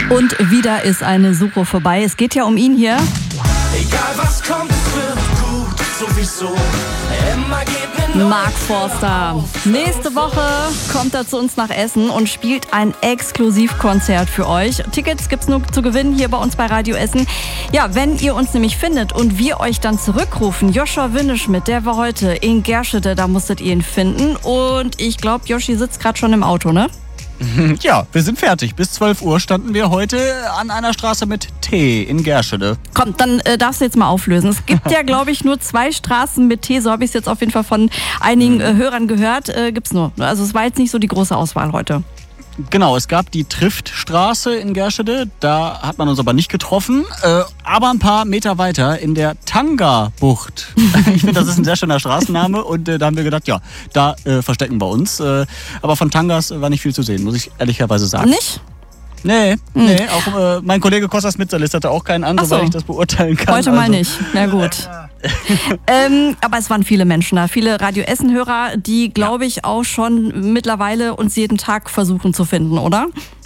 Und wieder ist eine Suche vorbei. Es geht ja um ihn hier. Egal was kommt, es wird gut, sowieso. Immer geht mir Mark Forster. Nächste Woche kommt er zu uns nach Essen und spielt ein Exklusivkonzert für euch. Tickets gibt's nur zu gewinnen hier bei uns bei Radio Essen. Ja, wenn ihr uns nämlich findet und wir euch dann zurückrufen, Joshua Winneschmidt, der war heute in Gerschede, da musstet ihr ihn finden. Und ich glaube, Joshi sitzt gerade schon im Auto, ne? Ja, wir sind fertig. Bis 12 Uhr standen wir heute an einer Straße mit T in Gerschede. Komm, dann darfst du jetzt mal auflösen. Es gibt ja, glaube ich, nur 2 Straßen mit T. So habe ich es jetzt auf jeden Fall von einigen Hörern gehört. Gibt's nur. Also es war jetzt nicht so die große Auswahl heute. Genau, es gab die Triftstraße in Gerschede. Da hat man uns aber nicht getroffen. Aber ein paar Meter weiter in der Tanga-Bucht. Ich finde, das ist ein sehr schöner Straßenname. Und da haben wir gedacht, ja, da verstecken wir uns. Aber von Tangas war nicht viel zu sehen, muss ich ehrlicherweise sagen. Nicht? Nee, auch mein Kollege Kostas Mitzalis hatte auch keinen an, soweit ich das beurteilen kann. Heute mal nicht, na gut. Aber es waren viele Menschen da, viele Radio Essen-Hörer, die, glaube ich, auch schon mittlerweile uns jeden Tag versuchen zu finden, oder?